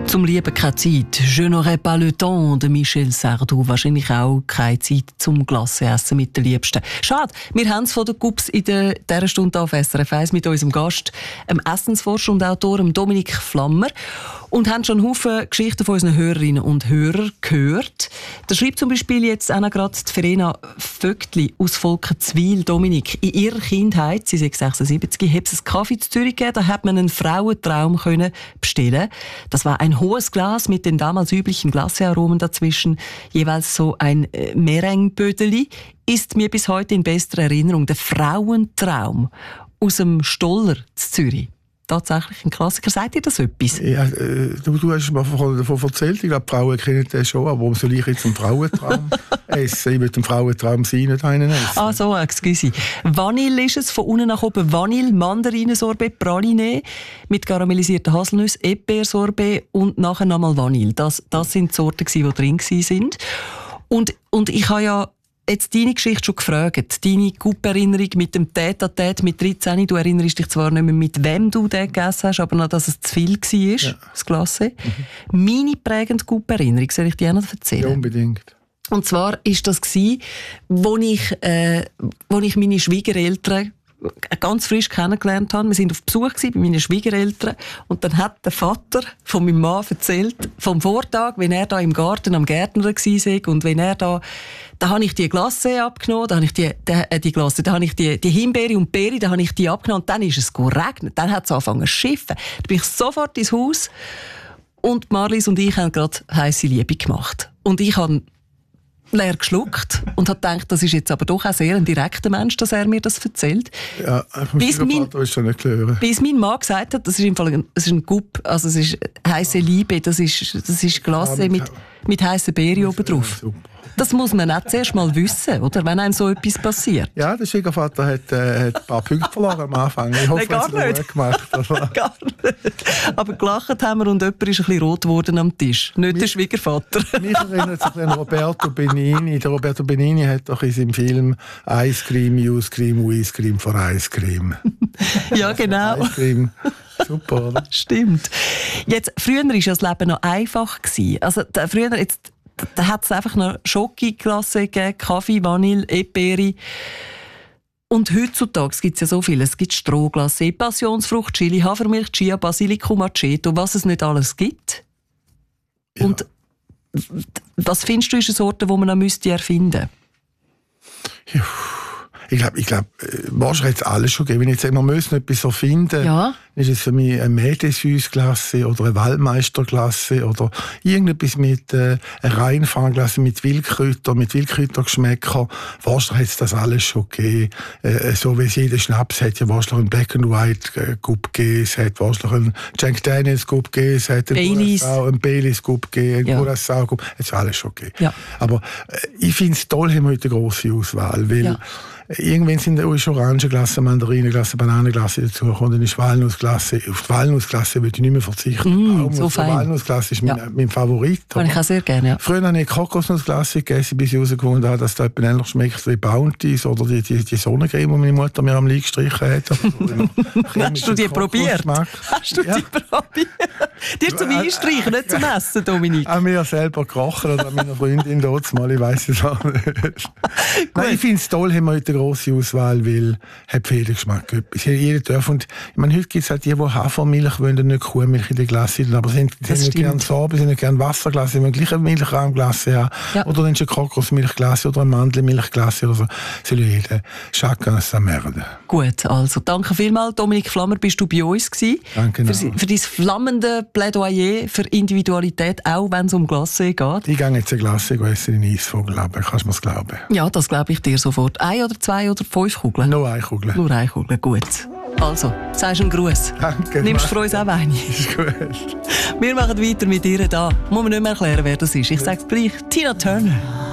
Zum Lieben keine Zeit. Je n'aurais pas le temps de Michel Sardou. Wahrscheinlich auch keine Zeit zum Glasse-Essen mit den Liebsten. Schade, wir haben es von den Gups in dieser Stunde auf SRF 1 mit unserem Gast, dem Essensforscher und Autor Dominik Flammer. Und haben schon Haufen Geschichten von unseren Hörerinnen und Hörern gehört. Da schreibt zum Beispiel jetzt auch noch gerade die Verena Vögtli aus Volkenzwil. Dominik, in ihrer Kindheit, sie ist 76, hat es einen Kaffee in Zürich gegeben, da hat man einen Frauentraum können bestellen. Das war ein hohes Glas mit den damals üblichen Glacearomen dazwischen, jeweils so ein Meringue-Bödeli. Ist mir bis heute in bester Erinnerung der Frauentraum aus dem Stoller in Zürich. Tatsächlich ein Klassiker. Sagt ihr das etwas? Ja, du hast mir davon erzählt. Ich glaube, die Frauen kennen das schon. Aber warum soll ich jetzt einen Frauentraum essen? Ich will einen Frauentraum sein, nicht einen essen. Ah so, excuse. Vanille ist es, von unten nach oben. Vanille, Mandarinensorbet, Praline mit karamellisierten Haselnüssen, Erdbeersorbet und nachher nochmal Vanille. Das sind die Sorten, die drin waren. Und ich habe ja jetzt deine Geschichte schon gefragt. Deine Coup-Erinnerung mit dem Tête-à-Tête mit 13. Du erinnerst dich zwar nicht mehr, mit wem du den gegessen hast, aber noch, dass es zu viel war, ja. Das Glace. Meine prägende Coup-Erinnerung, soll ich dir auch noch erzählen? Ja, unbedingt. Und zwar war das, wo ich meine Schwiegereltern ganz frisch kennengelernt habe. Wir waren auf Besuch bei meinen Schwiegereltern und dann hat der Vater von meinem Mann erzählt, vom Vortag, wenn er da im Garten am Gärtner war und wenn er da habe ich die Glace abgenommen, da habe ich die Himbeere und Beere, da habe ich die abgenommen und dann ist es geregnet, dann hat es angefangen zu schiffen. Da bin ich sofort ins Haus und Marlies und ich haben gerade heisse Liebe gemacht. Und ich habe leer geschluckt und habe gedacht, das ist jetzt aber doch auch sehr ein direkter Mensch, dass er mir das erzählt. Ja, vom Schwiegervater ist schon nicht klar. Bis mein Mann gesagt hat, das ist im Fall ein Gup, also es ist heisse Liebe, das ist Glace mit heissen Beeren oben drauf. Das muss man auch zuerst mal wissen, oder? Wenn einem so etwas passiert. Ja, der Schwiegervater hat ein paar Punkte verloren am Anfang. Ich hoffe, er hat es gut gemacht. Gar nicht. Aber gelacht haben wir und jemand ist ein bisschen rot geworden am Tisch. Nicht der Schwiegervater. Mich erinnert sich an Roberto Benigni. Der Roberto Benigni hat doch in seinem Film Ice Cream, Use Cream, Ice Cream for Ice Cream. Ja, genau. Ice Cream. Super, oder? Stimmt. Jetzt, früher war das Leben noch einfach. Also, da hat es einfach noch Schokoglace gegeben, Kaffee, Vanille, Erdbeere. Und heutzutage gibt es ja so viel. Es gibt Strohglace, Passionsfrucht, Chili, Hafermilch, Chia, Basilikum, Aceto, was es nicht alles gibt. Ja. Und was findest du, ist eine Sorte, die man noch erfinden müsste? Ich glaube, wahrscheinlich hat es alles schon gegeben. Wenn ich jetzt sage, man müssen etwas erfinden, ja. Ist es für mich eine Mädesüß-Glasse oder eine Waldmeister-Glasse oder irgendetwas mit einer Rheinfahnglasse mit Wildkräutergeschmäcker. Wahrscheinlich hat es das alles schon gegeben. So wie es jeder Schnaps hat, ja wahrscheinlich ein Black and White Gup gegeben, es hat wahrscheinlich ein Jack Daniels Gup gegeben, es hat ein Baileys Gup gegeben, ein Curaçao Gup, es hat alles schon gegeben. Ja. Aber ich finde es toll, haben wir heute eine grosse Auswahl, weil irgendwann sind auch schon Orangenglasse, Mandarinenglasse, Bananenglasse dazugekommen, dann ist Walnussglasse. Auf die Walnussglasse würde ich nicht mehr verzichten. So fein. Walnussglasse ist mein Favorit. Kann ich auch sehr gerne, ja. Früher habe ich Kokosnussglasse gegessen, bis ich herausgefunden habe, dass das ähnlich schmeckt wie Bounties oder die Sonnencreme, die meine Mutter mir am Lieg gestrichen hat. Hast du die probiert? Hast du die probiert? Die zum Einstreichen, nicht zum Essen, Dominik. An mir selber gekocht oder an meiner Freundin dort mal, ich weiss es auch nicht. Nein, ich finde es toll, haben wir heute eine grosse Auswahl, weil hat viel Geschmack. Jeder darf. Und ich meine, heute gibt es halt die Hafermilch wollen, nicht Kuhmilch in der Glasse, aber sie haben nicht gerne Sorbe, sie haben nicht gerne Wasserglasse, sie wollen gleich eine Milchrahmglasse haben. Ja. Oder dann ist eine Kokosmilchglasse oder eine Mandelmilchglasse oder so. Soll jeder chacun sa merde. Gut, also danke vielmals. Dominik Flammer, bist du bei uns gewesen. Danke. Für dein flammende Plädoyer für Individualität, auch wenn es um Glace geht. Ich gehe jetzt eine Glace essen in Eisvogel, aber kannst du mir das glauben? Ja, das glaube ich dir sofort. 1 oder 2 oder 5 Kugeln? Nur 1 Kugel. Nur 1 Kugel, gut. Also, sagst einen Gruß. Danke. Nimmst du für uns auch Wein? Ist gut. Wir machen weiter mit ihr da. Muss man nicht mehr erklären, wer das ist. Ich sage es gleich. Tina Turner.